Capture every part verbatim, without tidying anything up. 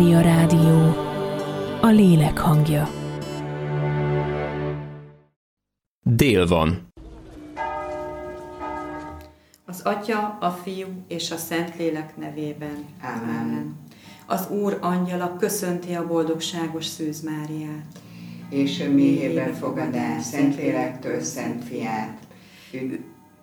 A rádió, a lélek hangja. Dél van. Az Atya, a Fiú és a Szentlélek nevében. Ámen. Az Úr angyala köszönti a boldogságos Szűz Máriát. És ő mélyében fogad el Szentlélektől Szent Fiát. Üdv...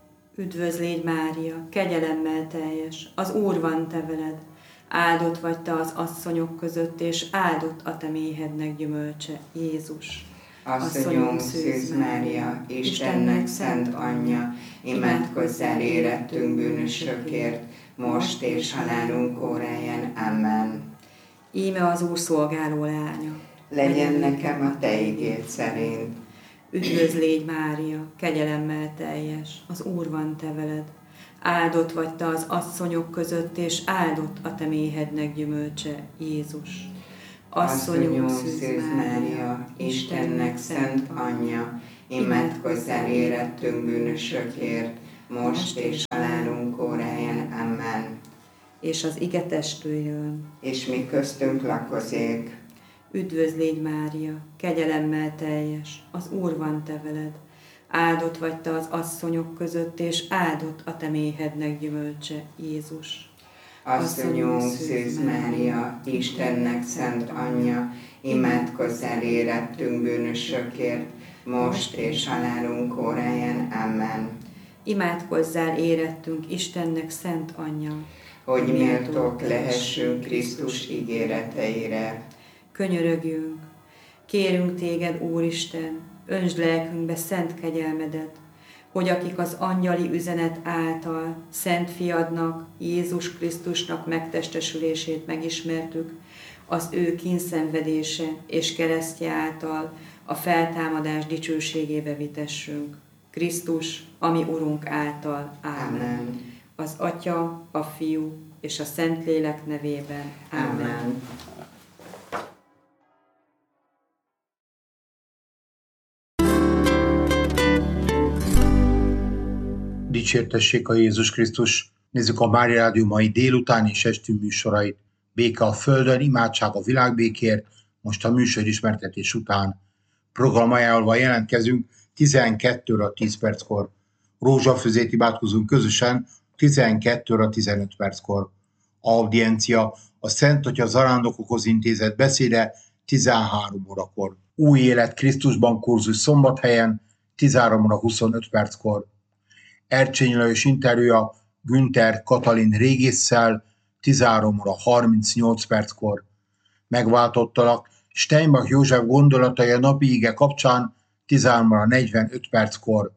Üdvözl légy, Mária, kegyelemmel teljes, az Úr van te veled. Áldott vagy te az asszonyok között, és áldott a te méhednek gyümölcse, Jézus. Asszonyunk, Szűz Mária, Istennek szent anyja, imádkozzál érettünk bűnösökért, most és halálunk óráján. Amen. Íme az Úr szolgáló lánya. Legyen nekem a te igéd szerint. Üdvözl légy, Mária, kegyelemmel teljes, az Úr van te veled. Áldott vagy te az asszonyok között, és áldott a te méhednek gyümölcse, Jézus. Asszonyunk, Szűz Mária, Istennek szent anyja, imádkozzál érettünk bűnösökért, most és halálunk óráján. Amen. És az ige testről jön. És mi köztünk lakozik. Üdvözl légy, Mária, kegyelemmel teljes, az Úr van te veled. Áldott vagy te az asszonyok között, és áldott a te méhednek gyümölcse, Jézus. Asszonyunk, Szűz Mária, Istennek szent anyja, imádkozzál érettünk bűnösökért, most és halálunk óráján. Amen. Imádkozzál érettünk Istennek szent anyja, hogy méltók lehessünk Krisztus ígéreteire. Könyörögjünk, kérünk téged, Úristen, öntsd lelkünkbe szent kegyelmedet, hogy akik az angyali üzenet által Szent Fiadnak, Jézus Krisztusnak megtestesülését megismertük, az ő kínszenvedése és keresztje által a feltámadás dicsőségébe vitessünk. Krisztus, ami Urunk által. Ámen. Amen. Az Atya, a Fiú és a Szentlélek nevében. Ámen. Amen. Dicsértessék a Jézus Krisztus! Nézzük a Mária Rádió mai délután és esti műsorait. Béke a földön, imádság a világbékért. Most a műsor ismertetés után programajánlva jelentkezünk tizenkettő óra tíz perckor. Rózsafüzét imádkozunk közösen tizenkettő óra tizenöt perckor. Audiencia a Szent Atya zarándokokhoz intézett beszéde tizenhárom órakor. Új élet Krisztusban kurzus Szombathelyen tizenhárom óra huszonöt perckor. Ercsényi Lajos interjúja Günther Katalin régésszel tizenhárom óra harmincnyolc perckor. Megváltottalak Steinbach József gondolatai a napi ige kapcsán tizenhárom óra negyvenöt perckor.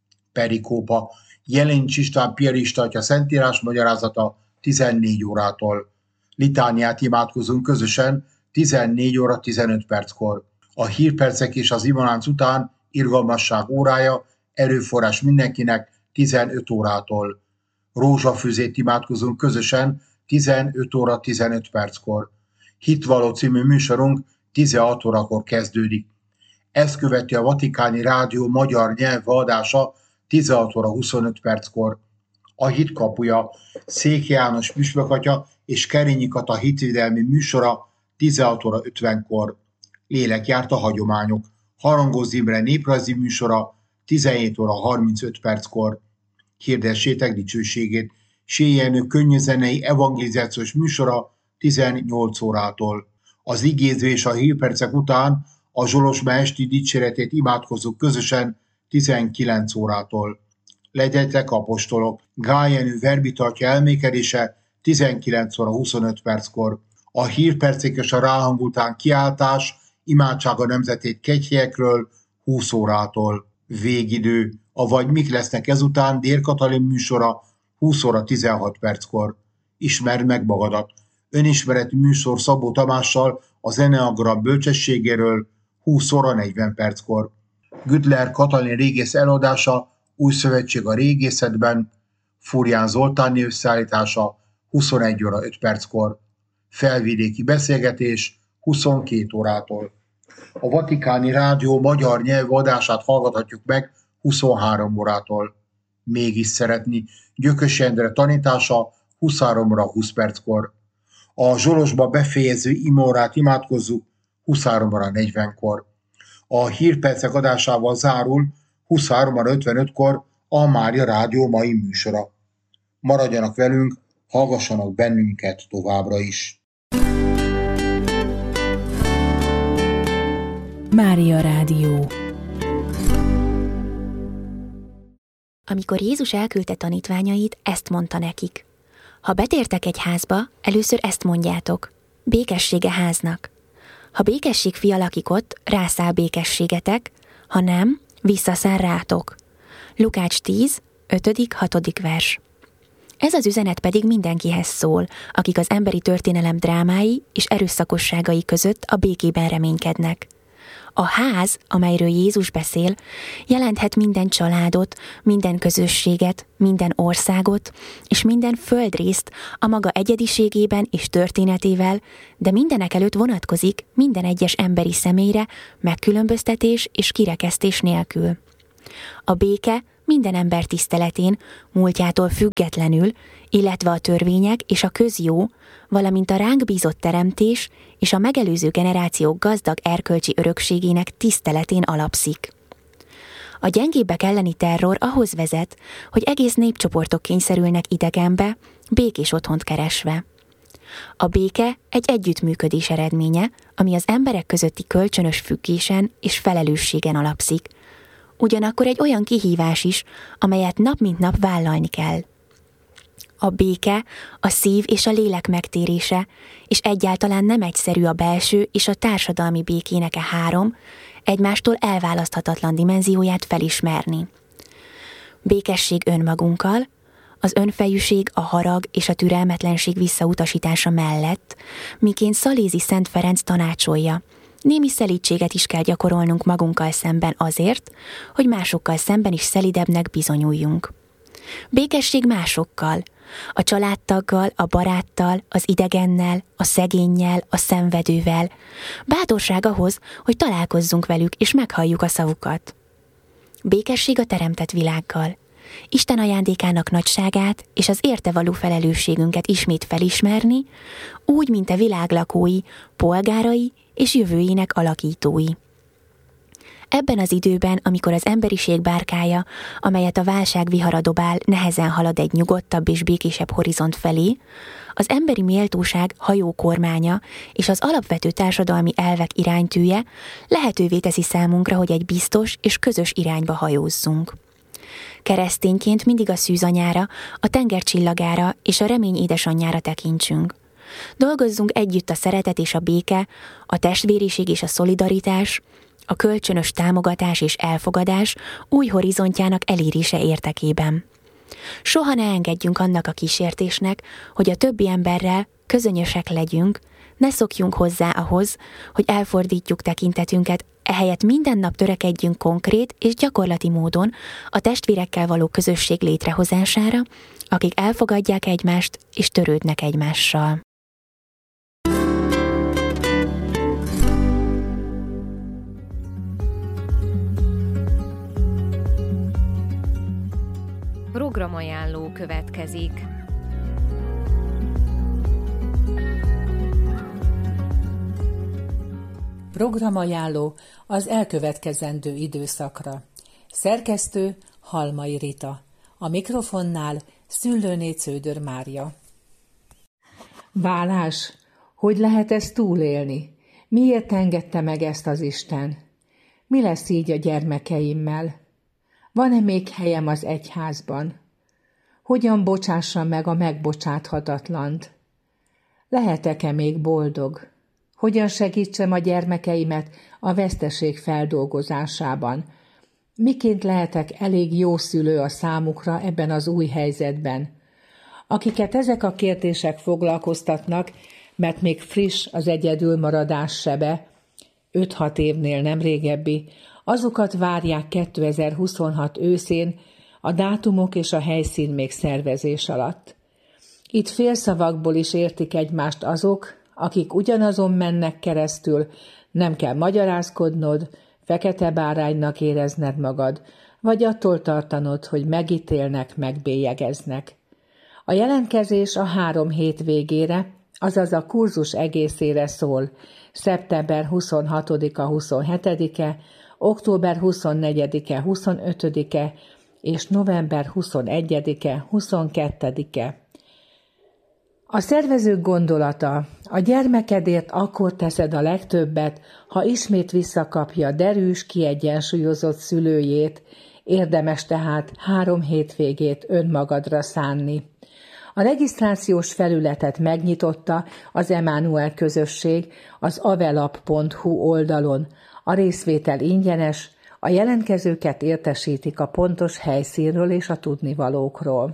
Perikópa Jelencs István piarista atya szentírás magyarázata tizennégy órától. Litániát imádkozunk közösen tizennégy óra tizenöt perckor. A hírpercek és az imanánc után irgalmasság órája, erőforrás mindenkinek tizenöt órától. Rózsafüzét imádkozunk közösen tizenöt óra tizenöt perckor. Hitvaló című műsorunk tizenhat órakor kezdődik. Ezt követi a Vatikáni Rádió magyar nyelvű adása tizenhat óra huszonöt perckor. A Hit kapuja Székely János püspök atya és Kerényi Kata hitvédelmi műsora tizenhat óra ötvenkor. Lélek járt a hagyományok. Harangos Imre néprajzi műsora tizenhét óra harmincöt perckor. Hirdessétek dicsőségét. Sély Jenő könnyűzenei evangelizációs műsora tizennyolc órától. Az igéző és a hírpercek után a Zsolosma esti dicséretét imádkozzuk közösen tizenkilenc órától. Legyetek apostolok. Gál Jenő verbitartja elmékedése tizenkilenc óra huszonöt perckor. A hírpercek és a ráhang után kiáltás, imádság a nemzetét kegyhelyekről húsz órától. Végidő, avagy mik lesznek ezután Dér Katalin műsora húsz óra tizenhat perckor. Ismerd meg magadat. Önismereti műsor Szabó Tamással az Enneagram bölcsességéről húsz óra negyven perckor. Güdler Katalin régész eladása Új szövetség a régészetben, Fúrján Zoltánné összeállítása huszonegy óra öt perckor. Felvidéki beszélgetés huszonkét órától. A Vatikáni Rádió magyar nyelvű adását hallgathatjuk meg huszonhárom órától. Mégis szeretni Gyökös Endre tanítása huszonhárom óra húsz perckor. A Zsolosba befejező imórát imádkozzuk huszonhárom óra negyvenkor. A hírpercek adásával zárul huszonhárom óra ötvenötkor a Mária Rádió mai műsora. Maradjanak velünk, hallgassanak bennünket továbbra is. Mária Rádió. Amikor Jézus elküldte tanítványait, ezt mondta nekik. Ha betértek egy házba, először ezt mondjátok. Békessége háznak. Ha békesség fia lakik ott, rászáll békességetek, ha nem, visszaszáll rátok. Lukács tíz, ötödik hatodik vers. Ez az üzenet pedig mindenkihez szól, akik az emberi történelem drámái és erőszakosságai között a békében reménykednek. A ház, amelyről Jézus beszél, jelenthet minden családot, minden közösséget, minden országot és minden földrészt a maga egyediségében és történetével, de mindenek előtt vonatkozik minden egyes emberi személyre, megkülönböztetés és kirekesztés nélkül. A béke minden ember tiszteletén, múltjától függetlenül, illetve a törvények és a közjó, valamint a ránk bízott teremtés és a megelőző generációk gazdag erkölcsi örökségének tiszteletén alapszik. A gyengébbek elleni terror ahhoz vezet, hogy egész népcsoportok kényszerülnek idegenbe, békés otthont keresve. A béke egy együttműködés eredménye, ami az emberek közötti kölcsönös függésen és felelősségen alapszik, ugyanakkor egy olyan kihívás is, amelyet nap mint nap vállalni kell. A béke, a szív és a lélek megtérése, és egyáltalán nem egyszerű a belső és a társadalmi békének e három, egymástól elválaszthatatlan dimenzióját felismerni. Békesség önmagunkkal, az önfejűség, a harag és a türelmetlenség visszautasítása mellett, miként Szalézi Szent Ferenc tanácsolja, némi szelídséget is kell gyakorolnunk magunkkal szemben azért, hogy másokkal szemben is szelidebbnek bizonyuljunk. Békesség másokkal, a családtaggal, a baráttal, az idegennel, a szegénnyel, a szenvedővel. Bátorság ahhoz, hogy találkozzunk velük és meghalljuk a szavukat. Békesség a teremtett világgal. Isten ajándékának nagyságát és az érte való felelősségünket ismét felismerni, úgy, mint a világ lakói, polgárai és jövőjének alakítói. Ebben az időben, amikor az emberiség bárkája, amelyet a válság vihara dobál, nehezen halad egy nyugodtabb és békésebb horizont felé, az emberi méltóság hajókormánya és az alapvető társadalmi elvek iránytűje lehetővé teszi számunkra, hogy egy biztos és közös irányba hajózzunk. Keresztényként mindig a szűzanyára, a tenger csillagára és a remény édesanyjára tekintsünk. Dolgozzunk együtt a szeretet és a béke, a testvériség és a szolidaritás, a kölcsönös támogatás és elfogadás új horizontjának elérése érdekében. Soha ne engedjünk annak a kísértésnek, hogy a többi emberrel közönösek legyünk, ne szokjunk hozzá ahhoz, hogy elfordítjuk tekintetünket, ehelyett minden nap törekedjünk konkrét és gyakorlati módon a testvérekkel való közösség létrehozására, akik elfogadják egymást és törődnek egymással. Programajánló következik. Programajánló az elkövetkezendő időszakra. Szerkesztő Halmai Rita. A mikrofonnál Szüllőné Cződör Mária. Válás. Hogy lehet ezt túlélni? Miért engedte meg ezt az Isten? Mi lesz így a gyermekeimmel? Van-e még helyem az egyházban? Hogyan bocsássam meg a megbocsáthatatlant? Lehetek-e még boldog? Hogyan segítsem a gyermekeimet a veszteség feldolgozásában? Miként lehetek elég jó szülő a számukra ebben az új helyzetben? Akiket ezek a kérdések foglalkoztatnak, mert még friss az egyedülmaradás sebe, öt-hat évnél nem régebbi, azokat várják kétezer-huszonhat őszén, a dátumok és a helyszín még szervezés alatt. Itt félszavakból is értik egymást azok, akik ugyanazon mennek keresztül, nem kell magyarázkodnod, fekete báránynak érezned magad, vagy attól tartanod, hogy megítélnek, megbélyegeznek. A jelentkezés a három hét végére, azaz a kurzus egészére szól, szeptember huszonhatodika-huszonhetedike, október huszonnegyedike, huszonötödike és november huszonegyedike, huszonkettedike. A szervezők gondolata: a gyermekedért akkor teszed a legtöbbet, ha ismét visszakapja derűs, kiegyensúlyozott szülőjét, érdemes tehát három hétvégét önmagadra szánni. A regisztrációs felületet megnyitotta az Emmanuel közösség az avelap pont hu oldalon. A részvétel ingyenes, a jelentkezőket értesítik a pontos helyszínről és a tudnivalókról.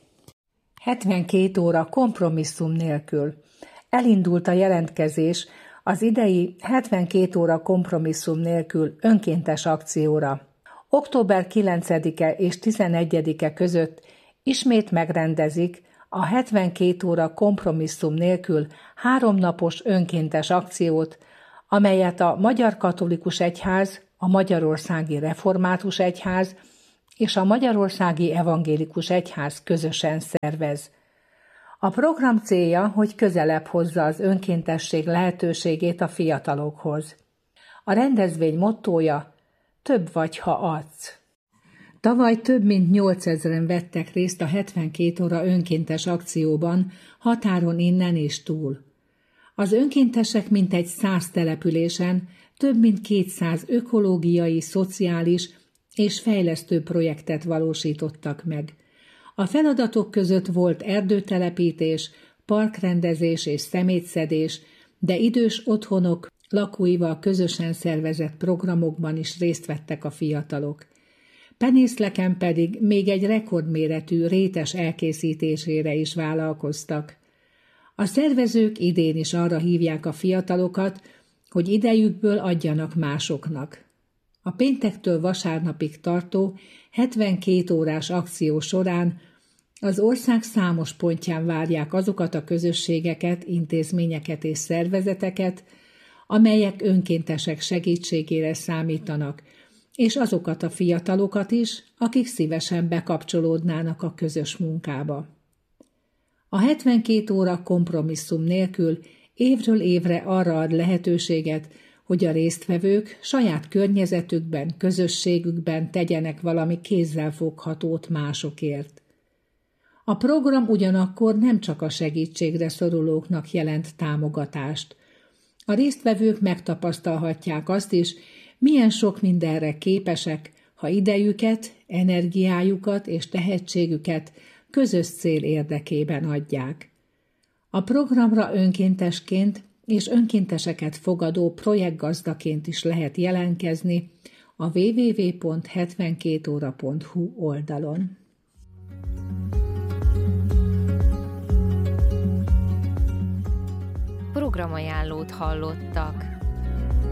hetvenkét óra kompromisszum nélkül. Elindult a jelentkezés az idei hetvenkét óra kompromisszum nélkül önkéntes akcióra. október kilencedike és tizenegyedike között ismét megrendezik a hetvenkét óra kompromisszum nélkül háromnapos önkéntes akciót, amelyet a Magyar Katolikus Egyház, a Magyarországi Református Egyház és a Magyarországi Evangélikus Egyház közösen szervez. A program célja, hogy közelebb hozza az önkéntesség lehetőségét a fiatalokhoz. A rendezvény mottója: több vagy, ha adsz. Tavaly több mint nyolcezren vettek részt a hetvenkét óra önkéntes akcióban, határon innen és túl. Az önkéntesek mintegy száz településen több mint kétszáz ökológiai, szociális és fejlesztő projektet valósítottak meg. A feladatok között volt erdőtelepítés, parkrendezés és szemétszedés, de idős otthonok lakóival közösen szervezett programokban is részt vettek a fiatalok. Penészleken pedig még egy rekordméretű rétes elkészítésére is vállalkoztak. A szervezők idén is arra hívják a fiatalokat, hogy idejükből adjanak másoknak. A péntektől vasárnapig tartó hetvenkét órás akció során az ország számos pontján várják azokat a közösségeket, intézményeket és szervezeteket, amelyek önkéntesek segítségére számítanak, és azokat a fiatalokat is, akik szívesen bekapcsolódnának a közös munkába. A hetvenkét óra kompromisszum nélkül évről évre arra ad lehetőséget, hogy a résztvevők saját környezetükben, közösségükben tegyenek valami kézzelfoghatót másokért. A program ugyanakkor nem csak a segítségre szorulóknak jelent támogatást. A résztvevők megtapasztalhatják azt is, milyen sok mindenre képesek, ha idejüket, energiájukat és tehetségüket közös cél érdekében adják. A programra önkéntesként és önkénteseket fogadó projektgazdaként is lehet jelentkezni a double-u double-u double-u pont hetvenkét óra pont hu oldalon. Programajánlót hallottak.